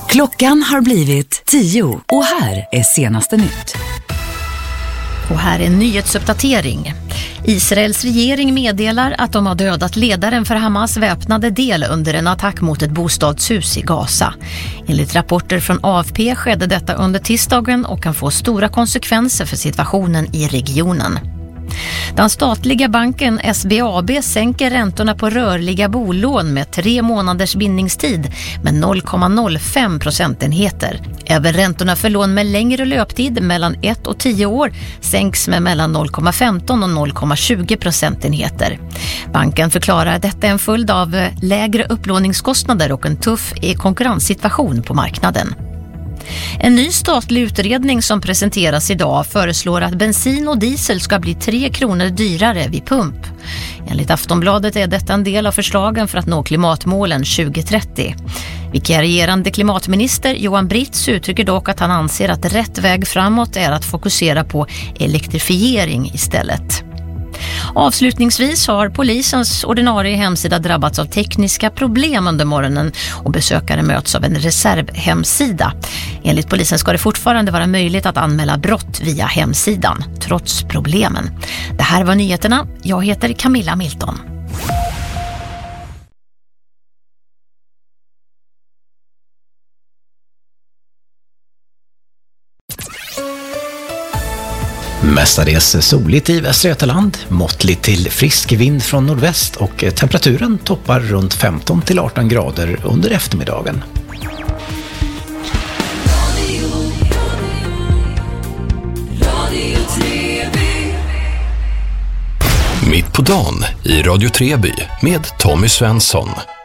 Klockan har blivit 10 och här är senaste nytt. Och här är en nyhetsuppdatering. Israels regering meddelar att de har dödat ledaren för Hamas väpnade del under en attack mot ett bostadshus i Gaza. Enligt rapporter från AFP skedde detta under tisdagen och kan få stora konsekvenser för situationen i regionen. Den statliga banken SBAB sänker räntorna på rörliga bolån med 3 månaders bindningstid med 0,05 procentenheter. Även räntorna för lån med längre löptid mellan 1 och 10 år sänks med mellan 0,15 och 0,20 procentenheter. Banken förklarar att detta är en följd av lägre upplåningskostnader och en tuff konkurrenssituation på marknaden. En ny statlig utredning som presenteras idag föreslår att bensin och diesel ska bli 3 kronor dyrare vid pump. Enligt Aftonbladet är detta en del av förslagen för att nå klimatmålen 2030. Vikarierande klimatminister Johan Britz uttrycker dock att han anser att rätt väg framåt är att fokusera på elektrifiering istället. Avslutningsvis har polisens ordinarie hemsida drabbats av tekniska problem under morgonen och besökare möts av en reservhemsida. Enligt polisen ska det fortfarande vara möjligt att anmäla brott via hemsidan, trots problemen. Det här var nyheterna. Jag heter Camilla Milton. Mestadels soligt i Västra Götaland, måttligt till frisk vind från nordväst och temperaturen toppar runt 15 till 18 grader under eftermiddagen. Mitt på dagen i Radio Treby med Tommy Svensson.